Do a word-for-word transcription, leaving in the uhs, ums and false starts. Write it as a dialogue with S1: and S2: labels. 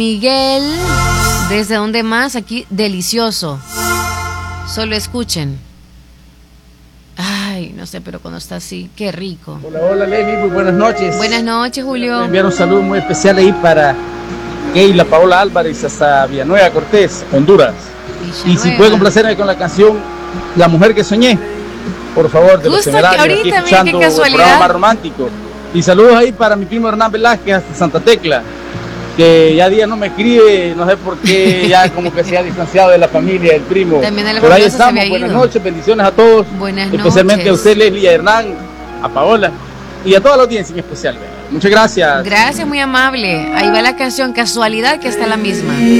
S1: Miguel, ¿desde dónde más? Aquí, delicioso. Solo escuchen. Ay, no sé, pero cuando está así, qué rico.
S2: Hola, hola Leslie, muy buenas noches.
S1: Buenas noches, Julio.
S2: Enviar un saludo muy especial ahí para Keila Paola Álvarez hasta Villanueva Cortés, Honduras. Y si puede complacerme con la canción La Mujer que Soñé, por favor, de los Temerarios, aquí escuchando el programa más romántico. Y saludos ahí para mi primo Hernán Velázquez hasta Santa Tecla, que ya día no me escribe, no sé por qué, ya como que se ha distanciado de la familia, el primo. Pero ahí estamos, buenas noches, bendiciones a todos.
S1: Buenas noches.
S2: Especialmente a usted, Leslie, a Hernán, a Paola y a toda la audiencia en especial. Muchas gracias.
S1: Gracias, muy amable. Ahí va la canción, casualidad que está la misma.